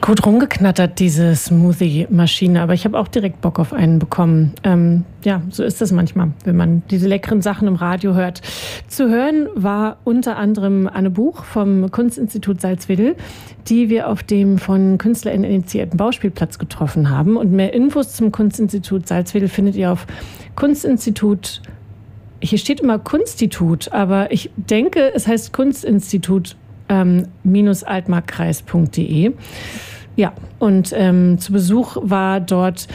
gut rumgeknattert, diese Smoothie-Maschine, aber ich habe auch direkt Bock auf einen bekommen. Ja, so ist das manchmal, wenn man diese leckeren Sachen im Radio hört. Zu hören war unter anderem Anne Buch vom Kunstinstitut Salzwedel, die wir auf dem von KünstlerInnen initiierten Bauspielplatz getroffen haben. Und mehr Infos zum Kunstinstitut Salzwedel findet ihr auf Kunstinstitut. Hier steht immer Kunstitut, aber ich denke, es heißt Kunstinstitut -altmarkkreis.de. Ja, und zu Besuch war dort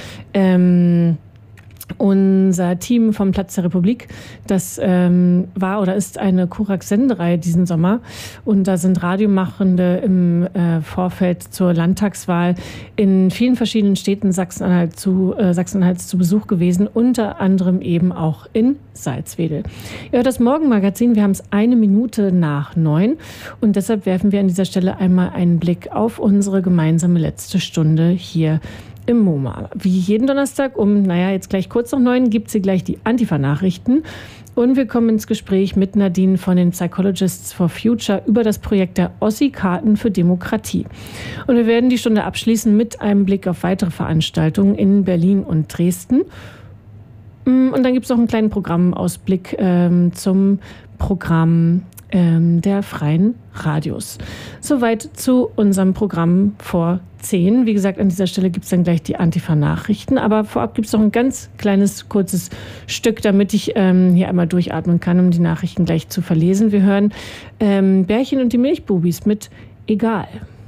unser Team vom Platz der Republik. Das war oder ist eine Kurak-Sendereihe diesen Sommer. Und da sind Radiomachende im Vorfeld zur Landtagswahl in vielen verschiedenen Städten Sachsen-Anhalts zu Besuch gewesen, unter anderem eben auch in Salzwedel. Ihr hört das Morgenmagazin, wir haben es 1:09 und deshalb werfen wir an dieser Stelle einmal einen Blick auf unsere gemeinsame letzte Stunde hier im MoMA. Wie jeden Donnerstag jetzt gleich kurz nach 9 gibt es hier gleich die Antifa-Nachrichten. Und wir kommen ins Gespräch mit Nadine von den Psychologists for Future über das Projekt der Ossi-Karten für Demokratie. Und wir werden die Stunde abschließen mit einem Blick auf weitere Veranstaltungen in Berlin und Dresden. Und dann gibt es noch einen kleinen Programmausblick zum Programm der freien Radios. Soweit zu unserem Programm vor 10. Wie gesagt, an dieser Stelle gibt es dann gleich die Antifa-Nachrichten. Aber vorab gibt es noch ein ganz kleines, kurzes Stück, damit ich hier einmal durchatmen kann, um die Nachrichten gleich zu verlesen. Wir hören Bärchen und die Milchbubis mit Egal.